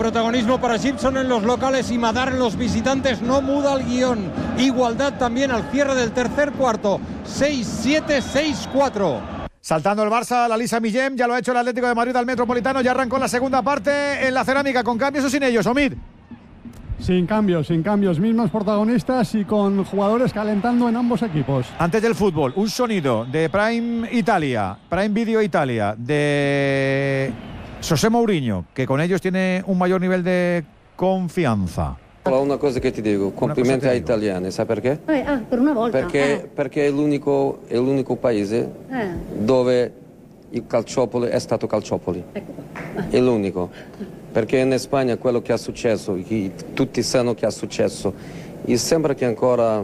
protagonismo para Gibson en los locales y Madar en los visitantes. No muda el guión. Igualdad también al cierre del tercer cuarto. 6-7, 6-4. Saltando el Barça, la Lisa Millén, ya lo ha hecho el Atlético de Madrid al Metropolitano, ya arrancó la segunda parte en la Cerámica, con cambios o sin ellos, Omid. Sin cambios, mismos protagonistas y con jugadores calentando en ambos equipos. Antes del fútbol, un sonido de Prime Italia, Prime Video Italia, de José Mourinho, que con ellos tiene un mayor nivel de confianza. Una cosa che ti dico, complimenti agli italiani, sai perché? Per una volta. Perché è l'unico paese dove il calciopoli è stato calciopoli. È l'unico. Perché in Spagna quello che è successo, tutti sanno che è successo, e sembra che ancora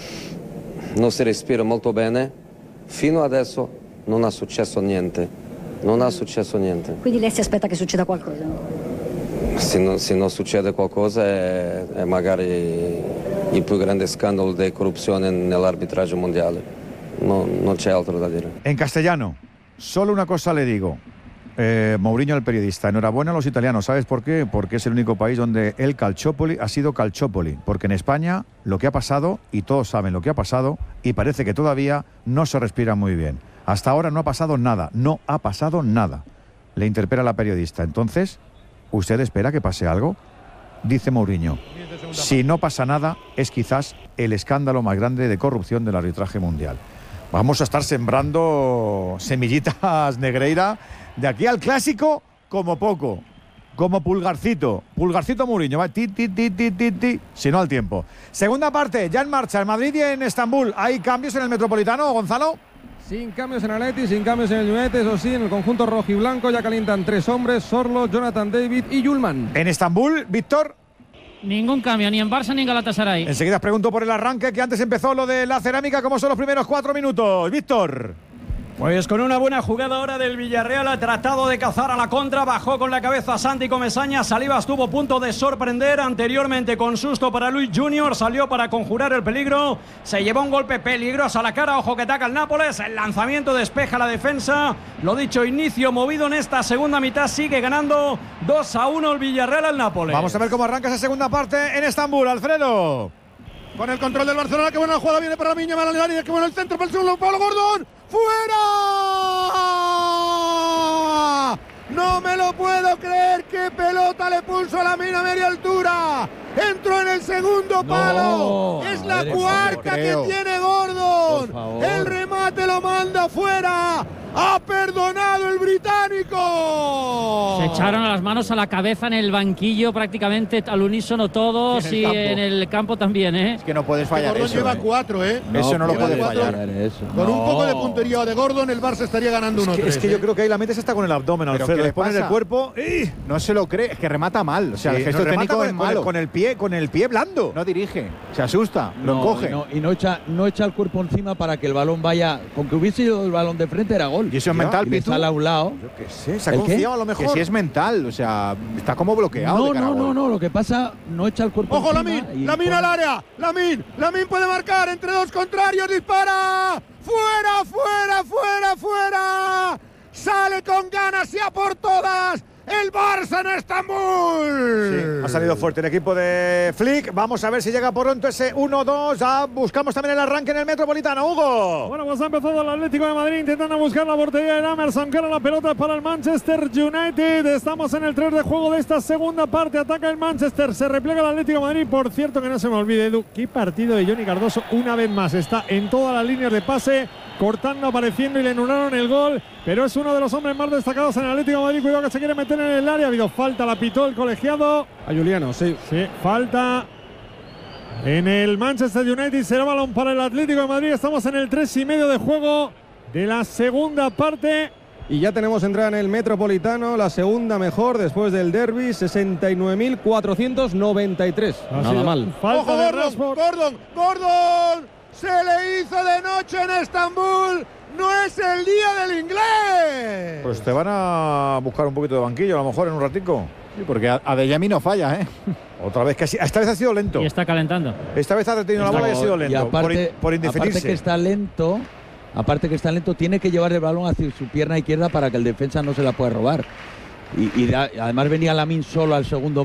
non si respira molto bene. Fino adesso non è successo niente. Non è successo niente. Quindi lei si aspetta che succeda qualcosa? Se non succede qualcosa è magari il più grande scandalo di corruzione nell'arbitraggio mondiale. Non c'è altro da dire. En castellano, solo una cosa le digo. Mourinho, el periodista, enhorabuena a los italianos. ¿Sabes por qué? Porque es el único país donde el calciopoli ha sido calciopoli. Porque en España lo que ha pasado, y todos saben lo que ha pasado, y parece que todavía no se respira muy bien. Hasta ahora no ha pasado nada, no ha pasado nada. Le interpela la periodista. Entonces, ¿usted espera que pase algo? Dice Mourinho. Si no pasa nada, es quizás el escándalo más grande de corrupción del arbitraje mundial. Vamos a estar sembrando semillitas, Negreira, de aquí al clásico como poco. Como pulgarcito. Pulgarcito Mourinho. Va ti, si no al tiempo. Segunda parte, ya en marcha en Madrid y en Estambul. ¿Hay cambios en el Metropolitano, Gonzalo? Sin cambios en el Atleti, sin cambios en el United, eso sí, en el conjunto rojiblanco ya calientan 3 hombres, Sorlo, Jonathan David y Yulman. En Estambul, Víctor. Ningún cambio, ni en Barça ni en Galatasaray. Enseguida os pregunto por el arranque, que antes empezó lo de la Cerámica. ¿Cómo son los primeros 4 minutos? Víctor. Pues con una buena jugada ahora del Villarreal, ha tratado de cazar a la contra, bajó con la cabeza Santi Comesaña, Saliba estuvo a punto de sorprender anteriormente con susto para Luis Junior, salió para conjurar el peligro, se llevó un golpe peligroso a la cara, ojo que ataca el Nápoles, el lanzamiento despeja la defensa, lo dicho, inicio movido en esta segunda mitad, sigue ganando 2-1 el Villarreal al Nápoles. Vamos a ver cómo arranca esa segunda parte en Estambul, Alfredo. Con el control del Barcelona, qué buena jugada viene para la Miña, Malalani, qué bueno el centro para el segundo, Pablo Gordon, ¡fuera! No me lo puedo creer, qué pelota le puso a la mina a media altura. Entró en el segundo palo, es la cuarta que tiene Gordon. El remate lo manda fuera. ¡Ha perdonado el británico! Se echaron a las manos a la cabeza en el banquillo prácticamente al unísono todos y en el campo también, ¿eh? Es que no puedes fallar Gordon eso. lleva 4, ¿eh? Eso no lo puede fallar. Con un poco de puntería de Gordon, el Barça estaría ganando 1-3. Es que yo creo que ahí la metes hasta con el abdomen, Alfredo. Le pones el cuerpo y no se lo cree, es que remata mal. O sea, sí, el gesto técnico es malo. Con el pie blando. No dirige, se asusta, lo encoge. Y no echa el cuerpo encima para que el balón vaya. Con que hubiese ido el balón de frente era gol. Y eso es mental, y sale a un lado. Yo qué sé, se ha confiado a lo mejor. Que si es mental, o sea, está como bloqueado. No, lo que pasa, no echa el cuerpo ¡ojo, encima. Lamin al área! ¡Lamin puede marcar entre dos contrarios! ¡Dispara! ¡Fuera! ¡Sale con ganas y a por todas! ¡El Barça en Estambul! Sí, ha salido fuerte el equipo de Flick. Vamos a ver si llega pronto ese 1-2. Ya buscamos también el arranque en el Metropolitano, Hugo. Bueno, pues ha empezado el Atlético de Madrid intentando buscar la portería de Emerson, que era la pelota para el Manchester United. Estamos en el 3 de juego de esta segunda parte. Ataca el Manchester, se repliega el Atlético de Madrid. Por cierto, que no se me olvide, Edu, qué partido de Johnny Cardoso una vez más. Está en todas las líneas de pase, cortando, apareciendo, y le anularon el gol. Pero es uno de los hombres más destacados en el Atlético de Madrid. Cuidado que se quiere meter en el área. Ha habido falta, la pitó el colegiado. A Juliano, sí, falta en el Manchester United. Será balón para el Atlético de Madrid. Estamos en el 3,5 de juego de la segunda parte. Y ya tenemos entrada en el Metropolitano, la segunda mejor después del derbi, 69.493. Nada mal. Falta ¡ojo, de Gordon! Se le hizo de noche en Estambul. No es el día del inglés. Pues te van a buscar un poquito de banquillo, a lo mejor en un ratico. Sí, porque Adeyemi no falla, ¿eh? Otra vez que esta vez ha sido lento. Y está calentando. Esta vez ha retenido la bola y ha sido lento. Y aparte, por indefinirse. Aparte que está lento, tiene que llevar el balón hacia su pierna izquierda para que el defensa no se la pueda robar. Y además venía Lamin solo al segundo